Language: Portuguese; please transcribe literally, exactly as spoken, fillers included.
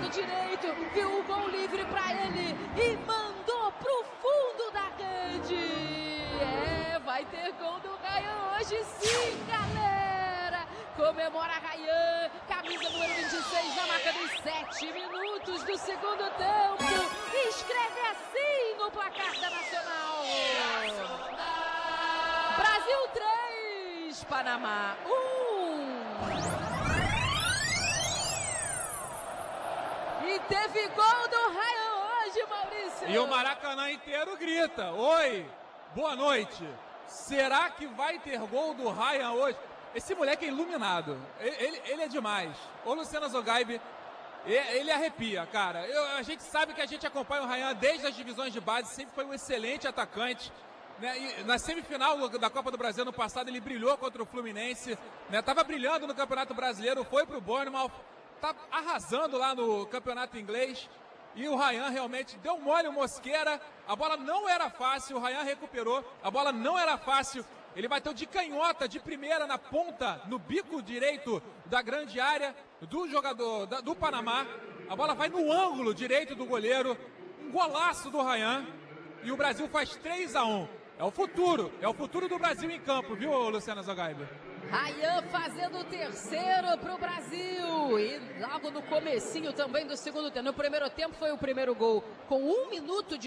direito, viu o gol livre para ele e mandou pro fundo da rede. É, vai ter gol do Ryan hoje sim, galera. Comemora Ryan, camisa número vinte e seis na marca dos sete minutos do segundo tempo. Escreve assim no placar da Nacional. Brasil três, Panamá um. E teve gol do Ryan hoje, Maurício. E o Maracanã inteiro grita: oi, boa noite. Será que vai ter gol do Ryan hoje? Esse moleque é iluminado. Ele, ele, ele é demais. O Luciano Zogaibe, ele arrepia, cara. Eu, a gente sabe que a gente acompanha o Ryan desde as divisões de base, sempre foi um excelente atacante. Né? E na semifinal da Copa do Brasil no passado ele brilhou contra o Fluminense, né? Tava brilhando no Campeonato Brasileiro, foi pro Bournemouth, tá arrasando lá no Campeonato Inglês. E o Ryan realmente deu mole o Mosquera, a bola não era fácil, o Ryan recuperou, a bola não era fácil, ele bateu de canhota, de primeira na ponta, no bico direito da grande área do jogador da, do Panamá, a bola vai no ângulo direito do goleiro, um golaço do Ryan, e o Brasil faz três a um. É o futuro, é o futuro do Brasil em campo, viu, Luciana Zogaibe? Ryan fazendo o terceiro pro Brasil. E logo no comecinho também do segundo tempo. No primeiro tempo foi o primeiro gol com um minuto de